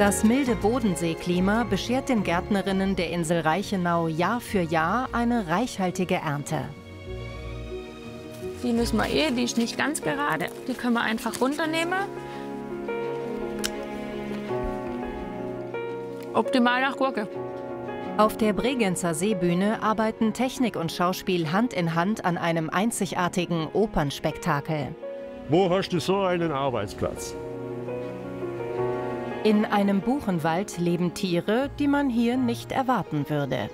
Das milde Bodenseeklima beschert den Gärtnerinnen der Insel Reichenau Jahr für Jahr eine reichhaltige Ernte. Die müssen wir die ist nicht ganz gerade. Die können wir einfach runternehmen. Optimal nach Gurke. Auf der Bregenzer Seebühne arbeiten Technik und Schauspiel Hand in Hand an einem einzigartigen Opernspektakel. Wo hast du so einen Arbeitsplatz? In einem Buchenwald leben Tiere, die man hier nicht erwarten würde.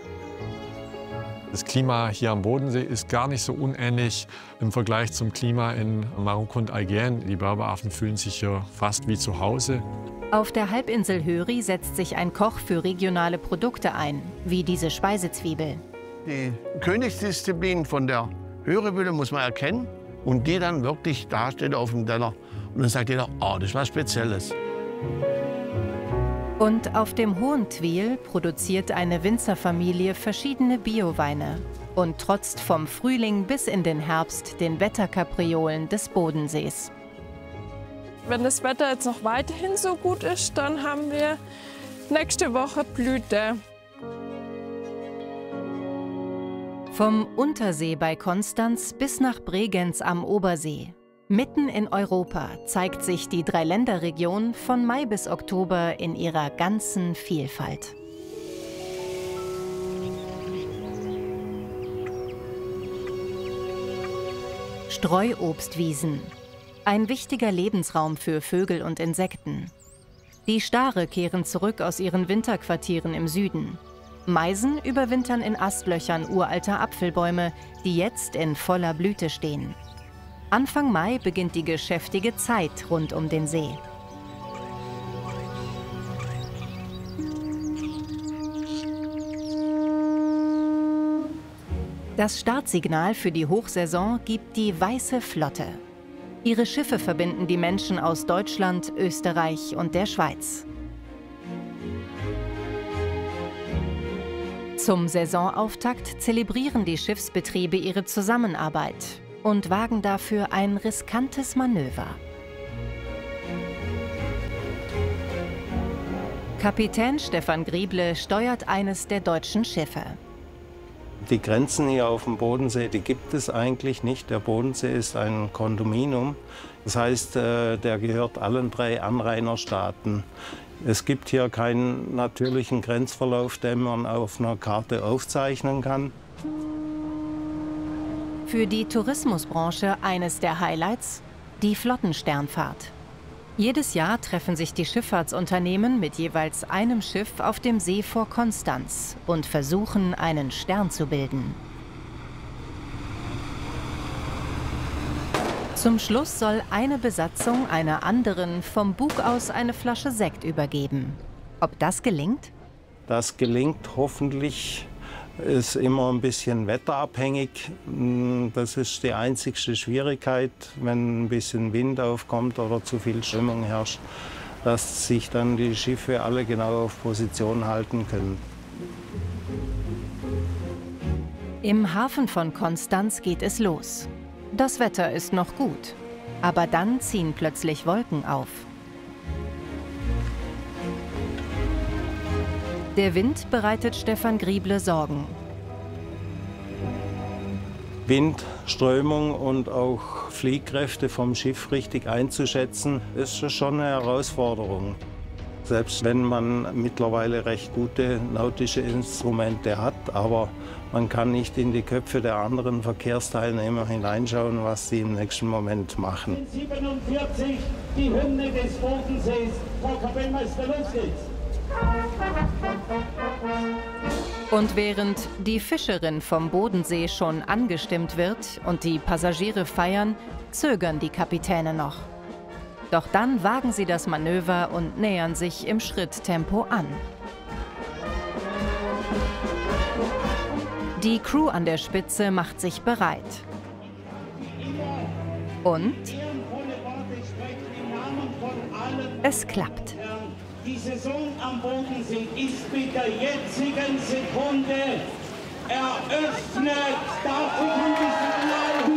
Das Klima hier am Bodensee ist gar nicht so unähnlich im Vergleich zum Klima in Marokko und Aigän. Die Berberaffen fühlen sich hier fast wie zu Hause. Auf der Halbinsel Höri setzt sich ein Koch für regionale Produkte ein, wie diese Speisezwiebel. Die Königsdisziplin von der Hörebühne muss man erkennen und die dann wirklich darstellen auf dem Teller. Und dann sagt jeder, oh, das ist was Spezielles. Und auf dem Hohen Twil produziert eine Winzerfamilie verschiedene Bioweine und trotzt vom Frühling bis in den Herbst den Wetterkapriolen des Bodensees. Wenn das Wetter jetzt noch weiterhin so gut ist, dann haben wir nächste Woche Blüte. Vom Untersee bei Konstanz bis nach Bregenz am Obersee. Mitten in Europa zeigt sich die Dreiländerregion von Mai bis Oktober in ihrer ganzen Vielfalt. Streuobstwiesen. Ein wichtiger Lebensraum für Vögel und Insekten. Die Stare kehren zurück aus ihren Winterquartieren im Süden. Meisen überwintern in Astlöchern uralter Apfelbäume, die jetzt in voller Blüte stehen. Anfang Mai beginnt die geschäftige Zeit rund um den See. Das Startsignal für die Hochsaison gibt die Weiße Flotte. Ihre Schiffe verbinden die Menschen aus Deutschland, Österreich und der Schweiz. Zum Saisonauftakt zelebrieren die Schiffsbetriebe ihre Zusammenarbeit und wagen dafür ein riskantes Manöver. Kapitän Stefan Grieble steuert eines der deutschen Schiffe. Die Grenzen hier auf dem Bodensee, die gibt es eigentlich nicht. Der Bodensee ist ein Kondominium. Das heißt, der gehört allen 3 Anrainerstaaten. Es gibt hier keinen natürlichen Grenzverlauf, den man auf einer Karte aufzeichnen kann. Für die Tourismusbranche eines der Highlights, die Flottensternfahrt. Jedes Jahr treffen sich die Schifffahrtsunternehmen mit jeweils einem Schiff auf dem See vor Konstanz und versuchen, einen Stern zu bilden. Zum Schluss soll eine Besatzung einer anderen vom Bug aus eine Flasche Sekt übergeben. Ob das gelingt? Das gelingt hoffentlich. Ist immer ein bisschen wetterabhängig. Das ist die einzigste Schwierigkeit, wenn ein bisschen Wind aufkommt oder zu viel Strömung herrscht, dass sich dann die Schiffe alle genau auf Position halten können. Im Hafen von Konstanz geht es los. Das Wetter ist noch gut, aber dann ziehen plötzlich Wolken auf. Der Wind bereitet Stefan Grieble Sorgen. Wind, Strömung und auch Fliehkräfte vom Schiff richtig einzuschätzen, ist schon eine Herausforderung. Selbst wenn man mittlerweile recht gute nautische Instrumente hat, aber man kann nicht in die Köpfe der anderen Verkehrsteilnehmer hineinschauen, was sie im nächsten Moment machen. 47, die Hymne des Bodensees. Frau Kapellmeister, los geht's! Und während die Fischerin vom Bodensee schon angestimmt wird und die Passagiere feiern, zögern die Kapitäne noch. Doch dann wagen sie das Manöver und nähern sich im Schritttempo an. Die Crew an der Spitze macht sich bereit. Und es klappt. Die Saison am Bodensee ist mit der jetzigen Sekunde eröffnet. Dafür